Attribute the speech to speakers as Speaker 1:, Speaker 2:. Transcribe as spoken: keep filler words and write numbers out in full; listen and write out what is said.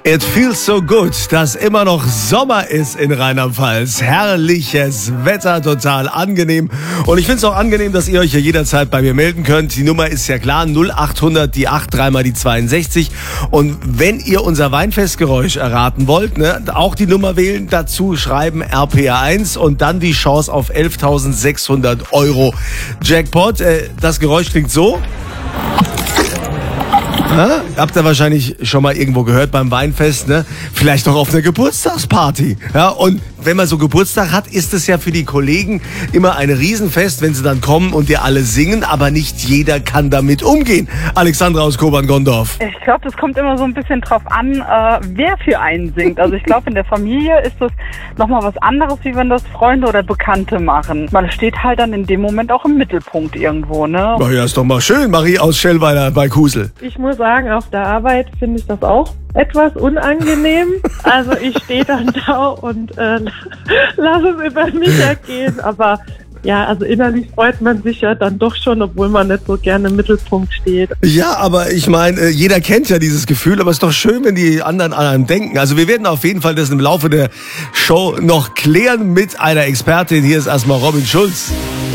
Speaker 1: It feels so good, dass immer noch Sommer ist in Rheinland-Pfalz. Herrliches Wetter, total angenehm. Und ich finde es auch angenehm, dass ihr euch ja jederzeit bei mir melden könnt. Die Nummer ist ja klar, null achthundert, die acht, dreimal die zweiundsechzig. Und wenn ihr unser Weinfestgeräusch erraten wollt, ne, auch die Nummer wählen, dazu schreiben R P R eins und dann die Chance auf elftausendsechshundert Euro Jackpot. Äh, das Geräusch klingt so. Ja, habt ihr wahrscheinlich schon mal irgendwo gehört beim Weinfest, ne? Vielleicht auch auf einer Geburtstagsparty. Ja, und wenn man so Geburtstag hat, ist es ja für die Kollegen immer ein Riesenfest, wenn sie dann kommen und dir alle singen, aber nicht jeder kann damit umgehen. Alexandra aus Kobern-Gondorf.
Speaker 2: Ich glaube, das kommt immer so ein bisschen drauf an, äh, wer für einen singt. Also ich glaube, in der Familie ist das nochmal was anderes, wie wenn das Freunde oder Bekannte machen. Man steht halt dann in dem Moment auch im Mittelpunkt irgendwo, ne?
Speaker 1: Na ja, ist doch mal schön. Marie aus Schellweiler bei Kusel.
Speaker 3: Ich muss sagen, auf der Arbeit finde ich das auch etwas unangenehm. Also ich stehe dann da und äh, lasse es über mich ergehen. Aber ja, also innerlich freut man sich ja dann doch schon, obwohl man nicht so gerne im Mittelpunkt steht.
Speaker 1: Ja, aber ich meine, jeder kennt ja dieses Gefühl, aber es ist doch schön, wenn die anderen an einem denken. Also wir werden auf jeden Fall das im Laufe der Show noch klären mit einer Expertin. Hier ist erstmal Robin Schulz.